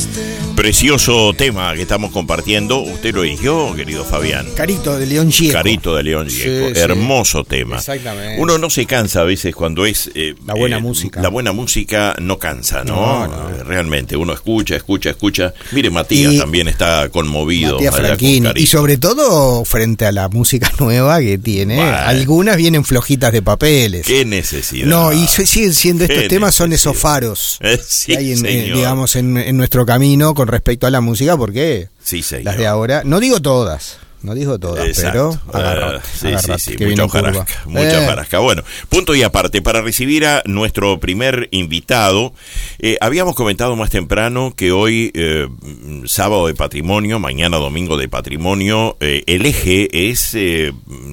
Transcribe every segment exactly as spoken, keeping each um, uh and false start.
Precioso tema que estamos compartiendo. Usted lo eligió, querido Fabián. Carito de León Gieco. Carito de León Gieco. Sí, hermoso sí. tema. Exactamente. Uno no se cansa a veces cuando es... Eh, la buena eh, música. La buena música no cansa, ¿no? no, no. Realmente, uno escucha, escucha, escucha. Mire, Matías y también está conmovido. Matías Franquín. Y sobre todo frente a la música nueva que tiene. Bueno, algunas vienen flojitas de papeles. Qué necesidad. No, y siguen siendo estos Qué temas, son necesidad. esos faros eh, sí, que hay en, señor. eh, digamos, en, en nuestro camino con respecto a la música, porque sí, señor. las de ahora, no digo todas, no digo todas, exacto. pero agarrate, uh, sí, agarrate, sí, sí, que mucha viene hojarasca, mucha eh. hojarasca. Bueno, punto y aparte, para recibir a nuestro primer invitado, eh, habíamos comentado más temprano que hoy, eh, sábado de patrimonio, mañana domingo de patrimonio, eh, el eje es... Eh,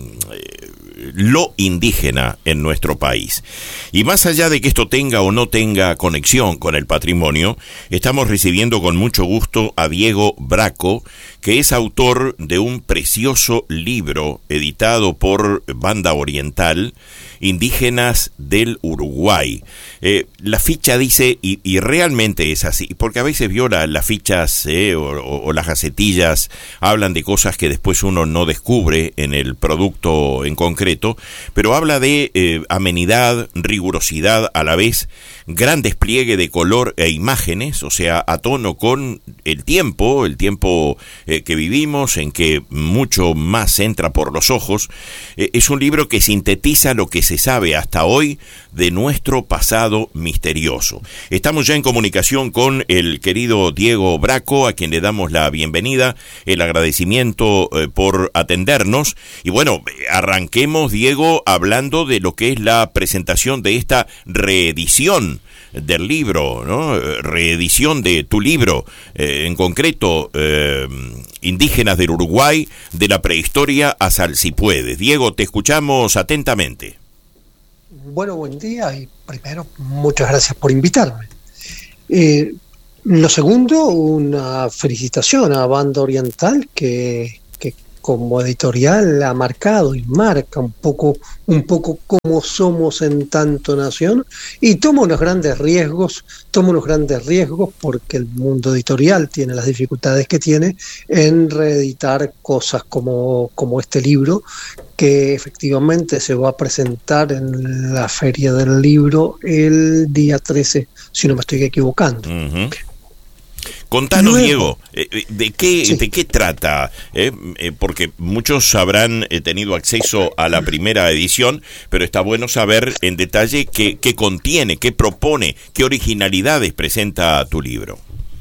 lo indígena en nuestro país. Y más allá de que esto tenga o no tenga conexión con el patrimonio, estamos recibiendo con mucho gusto a Diego Braco, que es autor de un precioso libro editado por Banda Oriental, Indígenas del Uruguay. Eh, la ficha dice, y, y realmente es así, porque a veces vio la, las fichas eh, o, o, o las gacetillas hablan de cosas que después uno no descubre en el producto en concreto, pero habla de eh, amenidad, rigurosidad, a la vez gran despliegue de color e imágenes, o sea, a tono con el tiempo, el tiempo eh, que vivimos, en que mucho más entra por los ojos. Eh, es un libro que sintetiza lo que se sabe hasta hoy de nuestro pasado misterioso. Estamos ya en comunicación con el querido Diego Braco, a quien le damos la bienvenida, el agradecimiento eh, por atendernos. Y bueno, arranquemos, Diego, hablando de lo que es la presentación de esta reedición del libro, ¿no? Reedición de tu libro, eh, en concreto, eh, Indígenas del Uruguay, de la prehistoria a Salsipuedes. Diego, te escuchamos atentamente. Bueno, buen día y primero, muchas gracias por invitarme. Eh, lo segundo, una felicitación a Banda Oriental que, que como editorial ha marcado y marca un poco, un poco cómo somos en tanto nación, y toma unos grandes riesgos, toma unos grandes riesgos porque el mundo editorial tiene las dificultades que tiene en reeditar cosas como, como este libro, que efectivamente se va a presentar en la Feria del Libro el día trece, si no me estoy equivocando. Uh-huh. Contanos, Luego, Diego, ¿de qué, sí. de qué trata? ¿Eh? Eh, porque muchos habrán eh, tenido acceso a la primera edición, pero está bueno saber en detalle qué, qué contiene, qué propone, qué originalidades presenta tu libro.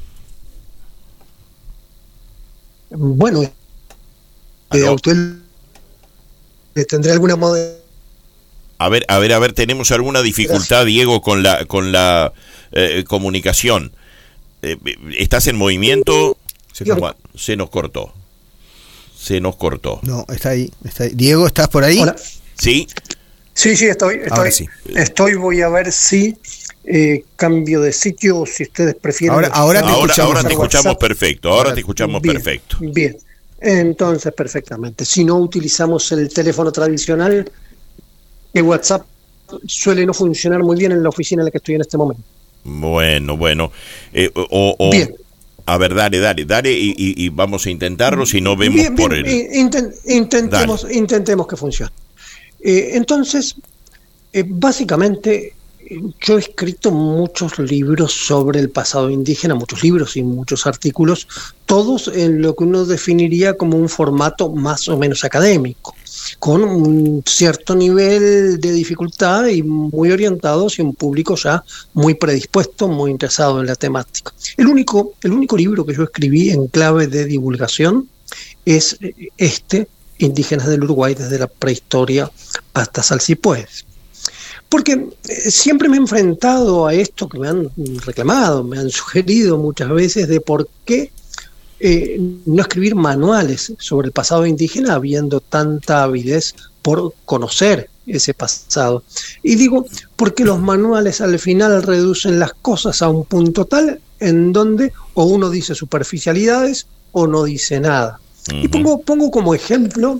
Bueno, eh, usted tendré alguna modalidad. A ver, a ver, a ver, tenemos alguna dificultad, Gracias. Diego, con la con la eh, comunicación. Eh, ¿Estás en movimiento? Se nos, se nos cortó. Se nos cortó. No, está ahí, está ahí. Diego, ¿estás por ahí? Hola. ¿Sí? Sí, sí, estoy. Estoy, sí. estoy voy a ver si eh, cambio de sitio, si ustedes prefieren. Ahora, ahora te ahora, escuchamos, ahora te escuchamos WhatsApp. perfecto. Ahora, ahora te escuchamos bien, perfecto. Bien. Entonces, perfectamente. Si no utilizamos el teléfono tradicional, el WhatsApp suele no funcionar muy bien en la oficina en la que estoy en este momento. Bueno, bueno. Eh, o, o, bien. A ver, dale, dale, dale y, y, y vamos a intentarlo, si no vemos bien, por bien, el... Intent, intentemos, intentemos que funcione. Eh, entonces, eh, básicamente, yo he escrito muchos libros sobre el pasado indígena, muchos libros y muchos artículos, todos en lo que uno definiría como un formato más o menos académico, con un cierto nivel de dificultad y muy orientados hacia un público ya muy predispuesto, muy interesado en la temática. El único, el único libro que yo escribí en clave de divulgación es este, Indígenas del Uruguay desde la prehistoria hasta Salsipuedes. Porque siempre me he enfrentado a esto que me han reclamado, me han sugerido muchas veces de por qué eh, no escribir manuales sobre el pasado indígena habiendo tanta avidez por conocer ese pasado. Y digo, porque los manuales al final reducen las cosas a un punto tal en donde o uno dice superficialidades o no dice nada. Uh-huh. Y pongo, pongo como ejemplo...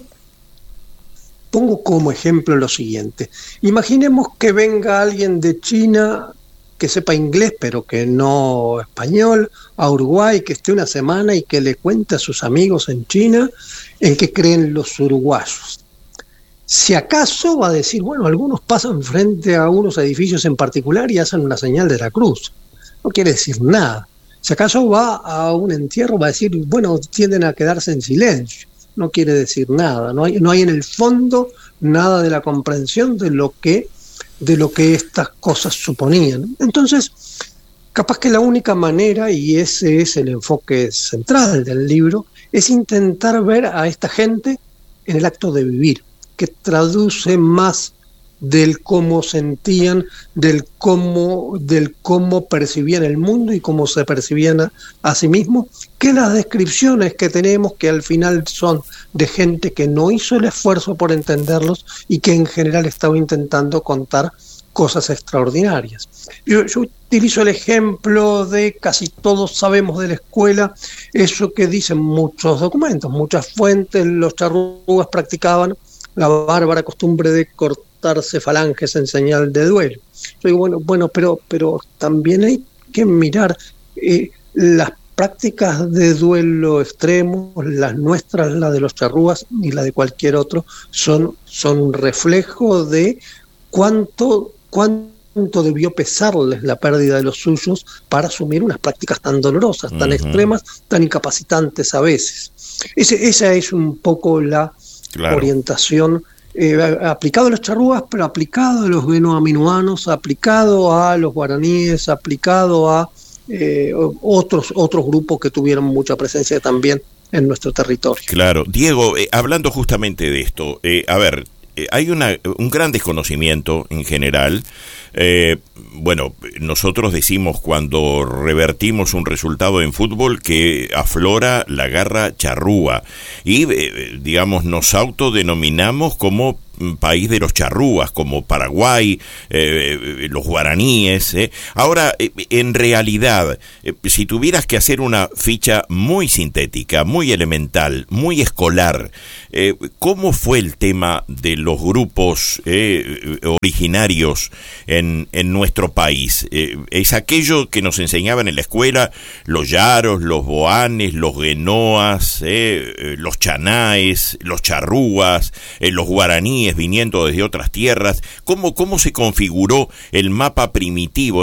Pongo como ejemplo lo siguiente. Imaginemos que venga alguien de China que sepa inglés pero que no español, a Uruguay, que esté una semana y que le cuente a sus amigos en China en qué creen los uruguayos. Si acaso va a decir, bueno, algunos pasan frente a unos edificios en particular y hacen una señal de la cruz. No quiere decir nada. Si acaso va a un entierro, va a decir, bueno, tienden a quedarse en silencio. No quiere decir nada. No hay, no hay en el fondo nada de la comprensión de lo que, de lo que estas cosas suponían. Entonces, capaz que la única manera, y ese es el enfoque central del libro, es intentar ver a esta gente en el acto de vivir, que traduce más del cómo sentían, del cómo, del cómo percibían el mundo y cómo se percibían a, a sí mismos, que las descripciones que tenemos, que al final son de gente que no hizo el esfuerzo por entenderlos y que en general estaba intentando contar cosas extraordinarias. Yo, yo utilizo el ejemplo de casi todos sabemos de la escuela, eso que dicen muchos documentos, muchas fuentes, los charrúas practicaban la bárbara costumbre de cortarse falanges en señal de duelo. Yo digo, bueno, bueno, pero, pero también hay que mirar eh, las prácticas de duelo extremo, las nuestras, la de los charrúas y la de cualquier otro, son, son un reflejo de cuánto, cuánto debió pesarles la pérdida de los suyos para asumir unas prácticas tan dolorosas, tan uh-huh. extremas, tan incapacitantes a veces. Ese, esa es un poco la Claro. orientación eh, aplicado a los charrúas, pero aplicado a los guenoaminoanos, aplicado a los guaraníes, aplicado a eh, otros otros grupos que tuvieron mucha presencia también en nuestro territorio. Claro, Diego, eh, hablando justamente de esto, eh, a ver, eh, hay una, un gran desconocimiento en general. Eh, bueno, nosotros decimos cuando revertimos un resultado en fútbol que aflora la garra charrúa y eh, digamos nos autodenominamos como país de los charrúas, como Paraguay, eh, los guaraníes. Eh. Ahora, eh, en realidad, eh, si tuvieras que hacer una ficha muy sintética, muy elemental, muy escolar, eh, ¿cómo fue el tema de los grupos eh, originarios en, en nuestro país? Eh, es aquello que nos enseñaban en la escuela, los yaros, los boanes, los guenoas, eh, los chanaes, los charrúas, eh, los guaraníes, viniendo desde otras tierras. ¿Cómo, cómo se configuró el mapa primitivo